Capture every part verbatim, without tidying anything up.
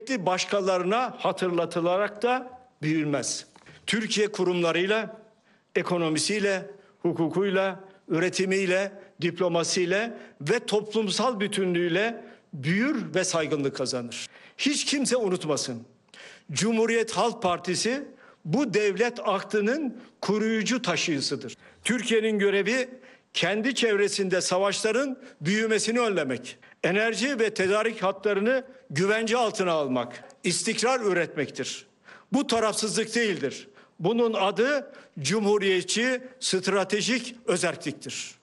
Başkalarına hatırlatılarak da büyülmez. Türkiye kurumlarıyla, ekonomisiyle, hukukuyla, üretimiyle, diplomasiyle ve toplumsal bütünlüğüyle büyür ve saygınlık kazanır. Hiç kimse unutmasın. Cumhuriyet Halk Partisi bu devlet aklının koruyucu taşıyıcısıdır. Türkiye'nin görevi kendi çevresinde savaşların büyümesini önlemek, enerji ve tedarik hatlarını güvence altına almak, istikrar üretmektir. Bu tarafsızlık değildir. Bunun adı cumhuriyetçi stratejik özerkliktir.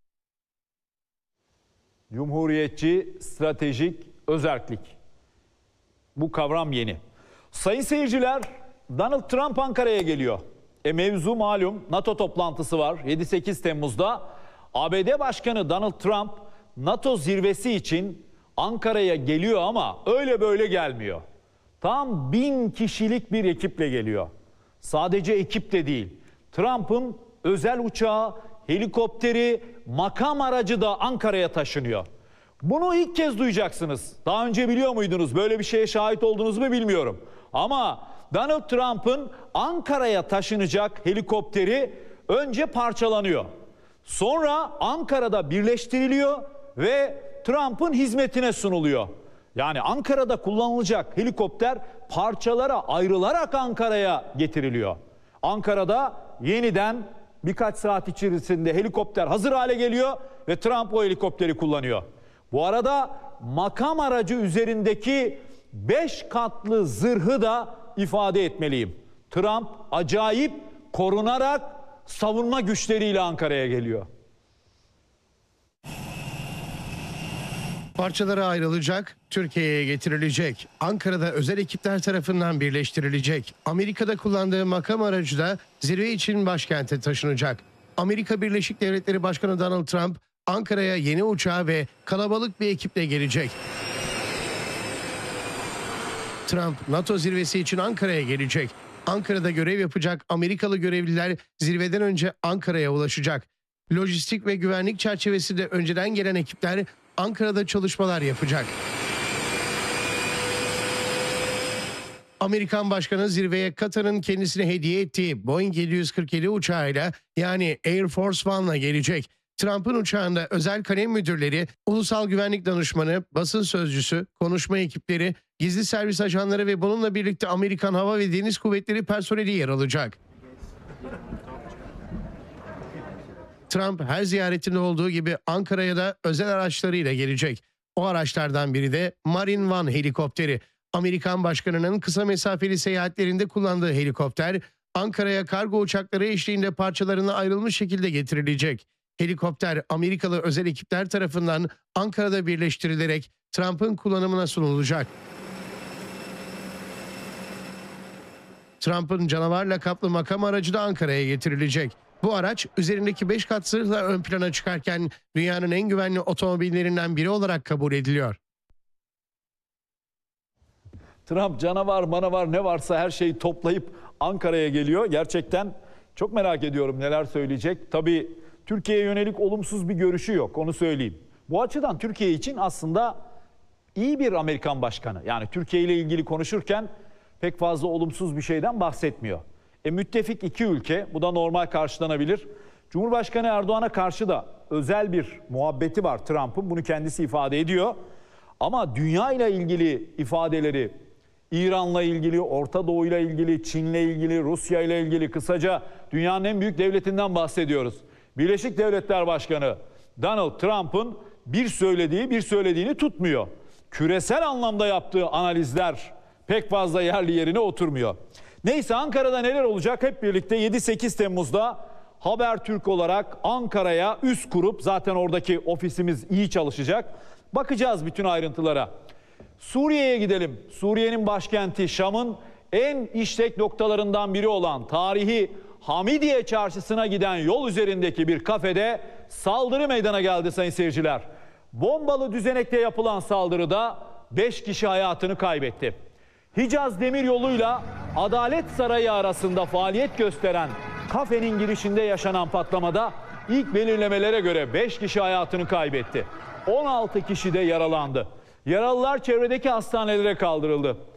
Cumhuriyetçi stratejik özerklik. Bu kavram yeni. Sayın seyirciler, Donald Trump Ankara'ya geliyor. E mevzu malum, NATO toplantısı var yedi sekiz Temmuz'da. A B D Başkanı Donald Trump NATO zirvesi için Ankara'ya geliyor ama öyle böyle gelmiyor. Tam bin kişilik bir ekiple geliyor. Sadece ekip de değil. Trump'ın özel uçağı, helikopteri, makam aracı da Ankara'ya taşınıyor. Bunu ilk kez duyacaksınız. Daha önce biliyor muydunuz? Böyle bir şeye şahit oldunuz mu bilmiyorum. Ama Donald Trump'ın Ankara'ya taşınacak helikopteri önce parçalanıyor. Sonra Ankara'da birleştiriliyor ve Trump'ın hizmetine sunuluyor. Yani Ankara'da kullanılacak helikopter parçalara ayrılarak Ankara'ya getiriliyor. Ankara'da yeniden birkaç saat içerisinde helikopter hazır hale geliyor ve Trump o helikopteri kullanıyor. Bu arada makam aracı üzerindeki beş katlı zırhı da ifade etmeliyim. Trump acayip korunarak savunma güçleriyle Ankara'ya geliyor. Parçalara ayrılacak, Türkiye'ye getirilecek. Ankara'da özel ekipler tarafından birleştirilecek. Amerika'da kullandığı makam aracı da zirve için başkente taşınacak. Amerika Birleşik Devletleri Başkanı Donald Trump Ankara'ya yeni uçağı ve kalabalık bir ekiple gelecek. Trump NATO zirvesi için Ankara'ya gelecek. Ankara'da görev yapacak Amerikalı görevliler zirveden önce Ankara'ya ulaşacak. Lojistik ve güvenlik çerçevesinde önceden gelen ekipler Ankara'da çalışmalar yapacak. Amerikan Başkanı zirveye Katar'ın kendisine hediye ettiği Boeing yedi yüz kırk yedi uçağıyla yani Air Force One'la gelecek. Trump'ın uçağında özel kalem müdürleri, ulusal güvenlik danışmanı, basın sözcüsü, konuşma ekipleri, gizli servis ajanları ve bununla birlikte Amerikan Hava ve Deniz Kuvvetleri personeli yer alacak. Trump her ziyaretinde olduğu gibi Ankara'ya da özel araçlarıyla gelecek. O araçlardan biri de Marine One helikopteri. Amerikan Başkanı'nın kısa mesafeli seyahatlerinde kullandığı helikopter, Ankara'ya kargo uçakları eşliğinde parçalarına ayrılmış şekilde getirilecek. Helikopter Amerikalı özel ekipler tarafından Ankara'da birleştirilerek Trump'ın kullanımına sunulacak. Trump'ın canavar lakaplı makam aracı da Ankara'ya getirilecek. Bu araç üzerindeki beş kat zırhla ön plana çıkarken dünyanın en güvenli otomobillerinden biri olarak kabul ediliyor. Trump canavar manavar ne varsa her şeyi toplayıp Ankara'ya geliyor. Gerçekten çok merak ediyorum neler söyleyecek. Tabii Türkiye'ye yönelik olumsuz bir görüşü yok, onu söyleyeyim. Bu açıdan Türkiye için aslında iyi bir Amerikan başkanı. Yani Türkiye ile ilgili konuşurken pek fazla olumsuz bir şeyden bahsetmiyor. E, müttefik iki ülke, bu da normal karşılanabilir. Cumhurbaşkanı Erdoğan'a karşı da özel bir muhabbeti var Trump'ın, bunu kendisi ifade ediyor. Ama dünya ile ilgili ifadeleri, İran'la ilgili, Orta Doğu ile ilgili, Çin'le ilgili, Rusya ile ilgili, kısaca dünyanın en büyük devletinden bahsediyoruz. Birleşik Devletler Başkanı Donald Trump'ın bir söylediği bir söylediğini tutmuyor. Küresel anlamda yaptığı analizler pek fazla yerli yerine oturmuyor. Neyse, Ankara'da neler olacak hep birlikte yedi sekiz Temmuz'da Habertürk olarak Ankara'ya üs kurup, zaten oradaki ofisimiz iyi çalışacak, bakacağız bütün ayrıntılara. Suriye'ye gidelim. Suriye'nin başkenti Şam'ın en işlek noktalarından biri olan tarihi Hamidiye Çarşısı'na giden yol üzerindeki bir kafede saldırı meydana geldi sayın seyirciler. Bombalı düzenekle yapılan saldırıda beş kişi hayatını kaybetti. Hicaz Demiryolu'yla Adalet Sarayı arasında faaliyet gösteren kafenin girişinde yaşanan patlamada ilk belirlemelere göre beş kişi hayatını kaybetti. on altı kişi de yaralandı. Yaralılar çevredeki hastanelere kaldırıldı.